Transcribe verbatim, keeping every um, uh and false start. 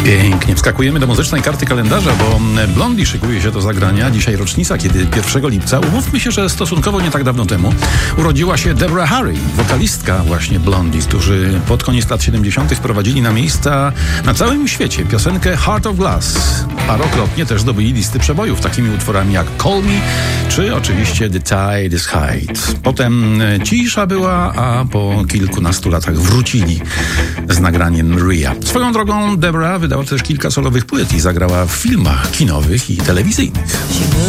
Pięknie. Wskakujemy do muzycznej karty kalendarza, bo Blondie szykuje się do zagrania. Dzisiaj rocznica, kiedy pierwszego lipca, umówmy się, że stosunkowo nie tak dawno temu, urodziła się Deborah Harry, wokalistka właśnie Blondie, którzy pod koniec lat siedemdziesiątych wprowadzili na miejsca na całym świecie piosenkę Heart of Glass. Parokrotnie też zdobyli listy przebojów takimi utworami jak Call Me, czy oczywiście The Tide is High. Potem cisza była, a po kilkunastu latach wrócili z nagraniem Ria. Swoją drogą Deborah wydała też kilka solowych płyt i zagrała w filmach kinowych i telewizyjnych.